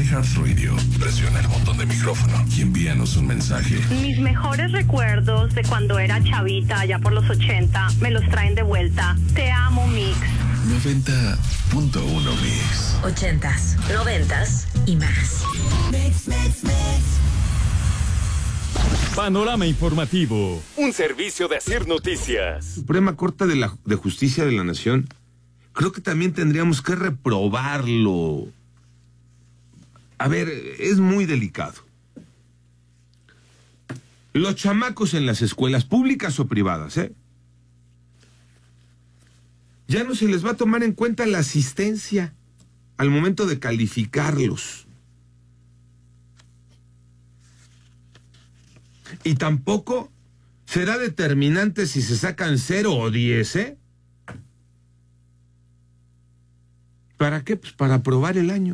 iHeartRadio, presiona el botón de micrófono y envíanos un mensaje. Mis mejores recuerdos de cuando era chavita, allá por los 80, me los traen de vuelta. Te amo, Mix. 90.1 Mix. 80s, 90s y más. Panorama informativo, un servicio de Asir Noticias. Suprema Corte de Justicia de la Nación, creo que también tendríamos que reprobarlo. A ver, es muy delicado. Los chamacos en las escuelas públicas o privadas, ya no se les va a tomar en cuenta la asistencia al momento de calificarlos. Y tampoco será determinante si se sacan 0 o 10, ¿Para qué? Pues para aprobar el año.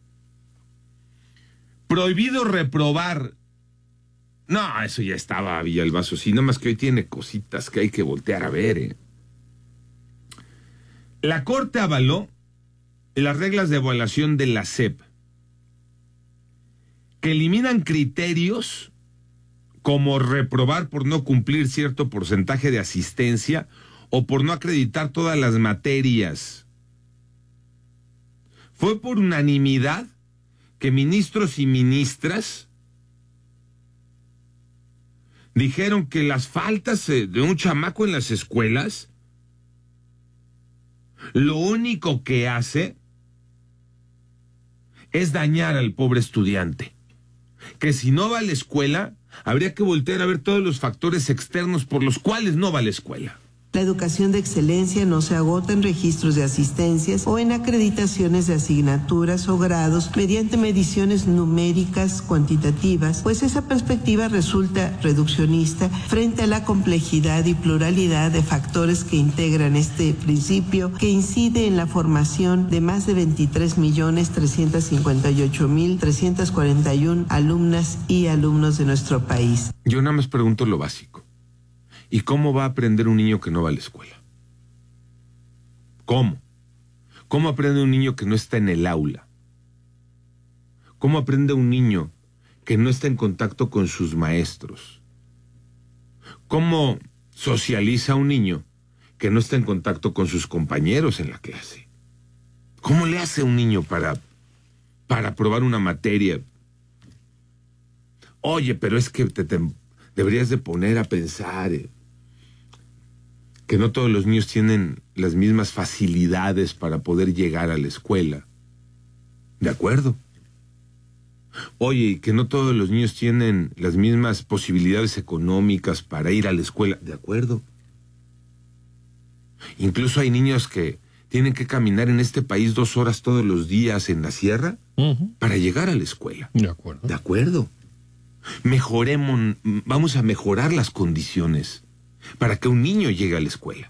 Prohibido reprobar. No, eso ya estaba, Villalbazo. Sí, nada más que hoy tiene cositas que hay que voltear a ver, La Corte avaló las reglas de evaluación de la SEP, que eliminan criterios como reprobar por no cumplir cierto porcentaje de asistencia o por no acreditar todas las materias. Fue por unanimidad que ministros y ministras dijeron que las faltas de un chamaco en las escuelas lo único que hace es dañar al pobre estudiante. Que si no va a la escuela, habría que voltear a ver todos los factores externos por los cuales no va a la escuela. La educación de excelencia no se agota en registros de asistencias o en acreditaciones de asignaturas o grados mediante mediciones numéricas cuantitativas, pues esa perspectiva resulta reduccionista frente a la complejidad y pluralidad de factores que integran este principio, que incide en la formación de más de 23.358.341 alumnas y alumnos de nuestro país. Yo nada más pregunto lo básico. ¿Y cómo va a aprender un niño que no va a la escuela? ¿Cómo? ¿Cómo aprende un niño que no está en el aula? ¿Cómo aprende un niño que no está en contacto con sus maestros? ¿Cómo socializa un niño que no está en contacto con sus compañeros en la clase? ¿Cómo le hace un niño para aprobar una materia? Oye, pero es que te deberías de poner a pensar que no todos los niños tienen las mismas facilidades para poder llegar a la escuela. ¿De acuerdo? Oye, y que no todos los niños tienen las mismas posibilidades económicas para ir a la escuela. ¿De acuerdo? Incluso hay niños que tienen que caminar en este país 2 horas todos los días en la sierra para llegar a la escuela. De acuerdo. De acuerdo. Mejoremos, vamos a mejorar las condiciones para que un niño llegue a la escuela.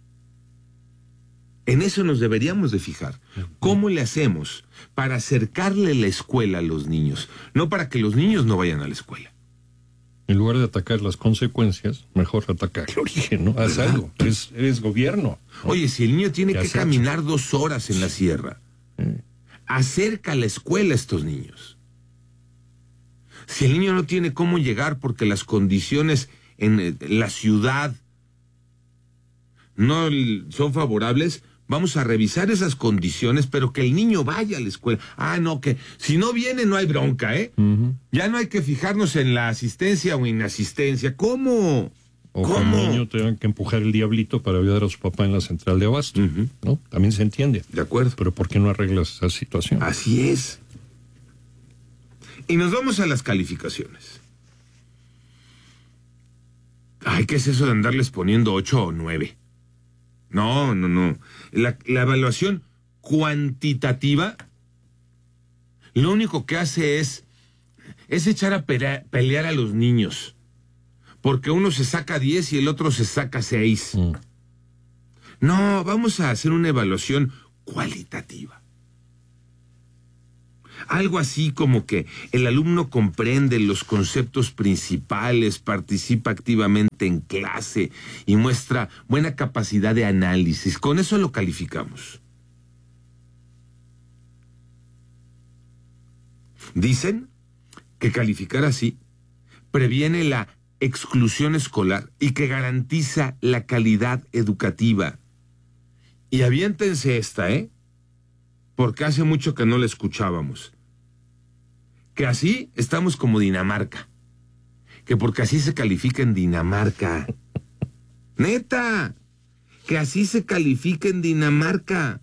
En eso nos deberíamos de fijar. ¿Cómo le hacemos para acercarle la escuela a los niños? No para que los niños no vayan a la escuela. En lugar de atacar las consecuencias, mejor atacar el origen, ¿no? Haz algo. Eres gobierno, ¿no? Oye, si el niño tiene que caminar 2 horas en la sierra, acerca la escuela a estos niños. Si el niño no tiene cómo llegar porque las condiciones en la ciudad no son favorables, vamos a revisar esas condiciones, pero que el niño vaya a la escuela. Ah, no, que si no viene no hay bronca, Ya no hay que fijarnos en la asistencia o inasistencia. ¿Cómo? O que el niño tenga que empujar el diablito para ayudar a su papá en la central de abasto, ¿no? También se entiende. De acuerdo. Pero ¿por qué no arreglas esa situación? Así es. Y nos vamos a las calificaciones. Ay, ¿qué es eso de andarles poniendo 8 o 9? No. La evaluación cuantitativa lo único que hace es echar a pelear a los niños. Porque uno se saca 10 y el otro se saca 6. No, vamos a hacer una evaluación cualitativa. Algo así como que el alumno comprende los conceptos principales, participa activamente en clase y muestra buena capacidad de análisis. Con eso lo calificamos. Dicen que calificar así previene la exclusión escolar y que garantiza la calidad educativa. Y aviéntense esta, porque hace mucho que no la escuchábamos. Que así estamos como Dinamarca. Que porque así se califica en Dinamarca. Neta, que así se califica en Dinamarca.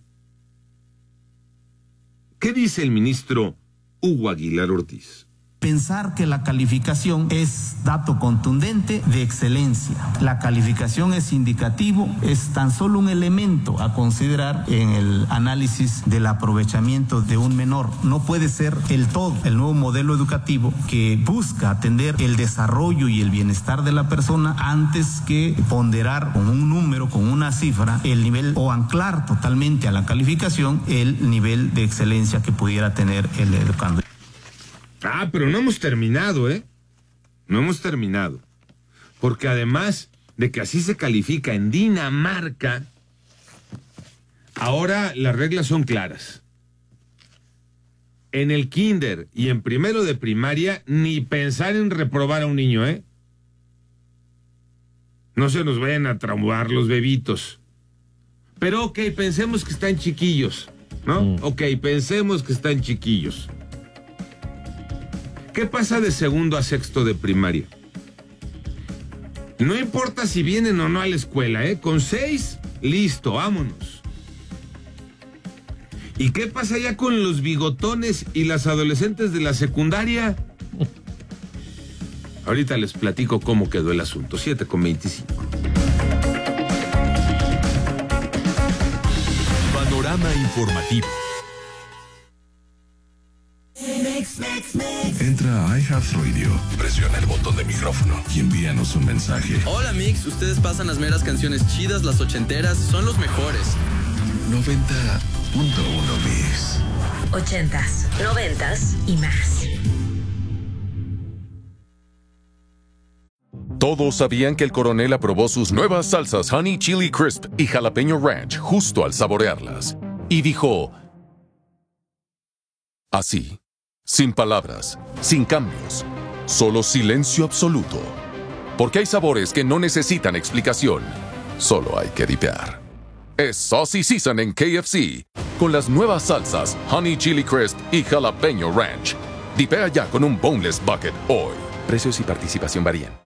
¿Qué dice el ministro Hugo Aguilar Ortiz? Pensar que la calificación es dato contundente de excelencia. La calificación es indicativo, es tan solo un elemento a considerar en el análisis del aprovechamiento de un menor. No puede ser el todo. El nuevo modelo educativo que busca atender el desarrollo y el bienestar de la persona antes que ponderar con un número, con una cifra, el nivel o anclar totalmente a la calificación el nivel de excelencia que pudiera tener el educando. Ah, pero no hemos terminado, No hemos terminado. Porque además de que así se califica en Dinamarca, ahora las reglas son claras. En el kinder y en primero de primaria, ni pensar en reprobar a un niño, No se nos vayan a traumar los bebitos. Pero ok, pensemos que están chiquillos, ¿no? Ok, pensemos que están chiquillos. ¿Qué pasa de segundo a sexto de primaria? No importa si vienen o no a la escuela, Con 6, listo, vámonos. ¿Y qué pasa ya con los bigotones y las adolescentes de la secundaria? Ahorita les platico cómo quedó el asunto. 7:25. Panorama informativo. Entra a iHeartRadio, presiona el botón de micrófono y envíanos un mensaje. Hola Mix, ustedes pasan las meras canciones chidas, las ochenteras, son los mejores. 90.1 Mix. 80s, 90s y más. Todos sabían que el coronel aprobó sus nuevas salsas Honey Chili Crisp y Jalapeño Ranch justo al saborearlas. Y dijo... así. Sin palabras, sin cambios, solo silencio absoluto. Porque hay sabores que no necesitan explicación, solo hay que dipear. Es Saucy Season en KFC, con las nuevas salsas Honey Chili Crisp y Jalapeño Ranch. Dipea ya con un Boneless Bucket hoy. Precios y participación varían.